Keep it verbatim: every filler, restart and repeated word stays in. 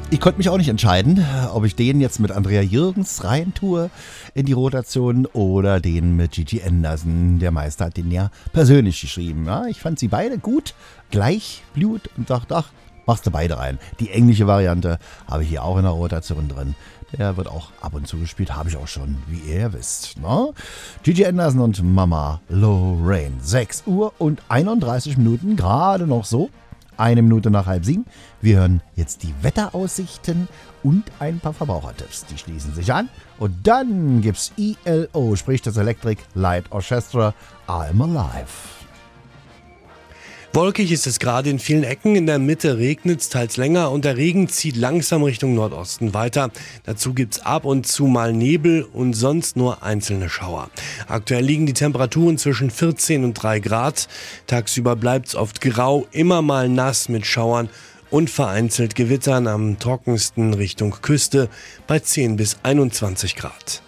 Ich konnte mich auch nicht entscheiden, ob ich den jetzt mit Andrea Jürgens rein tue in die Rotation oder den mit Gigi Anderson. Der Meister hat den ja persönlich geschrieben. Ja, ich fand sie beide gut, gleich Blut und dachte, ach, machst du beide rein. Die englische Variante habe ich hier auch in der Rotation drin. Der wird auch ab und zu gespielt, habe ich auch schon, wie ihr wisst. Ne? Gigi Anderson und Mama Lorraine. sechs Uhr und einunddreißig Minuten, gerade noch so. Eine Minute nach halb sieben. Wir hören jetzt die Wetteraussichten und ein paar Verbrauchertipps. Die schließen sich an. Und dann gibt's E L O, sprich das Electric Light Orchestra, I'm Alive. Wolkig ist es gerade in vielen Ecken. In der Mitte regnet es teils länger und der Regen zieht langsam Richtung Nordosten weiter. Dazu gibt's ab und zu mal Nebel und sonst nur einzelne Schauer. Aktuell liegen die Temperaturen zwischen vierzehn und drei Grad. Tagsüber bleibt's oft grau, immer mal nass mit Schauern und vereinzelt Gewittern, am trockensten Richtung Küste bei zehn bis einundzwanzig Grad.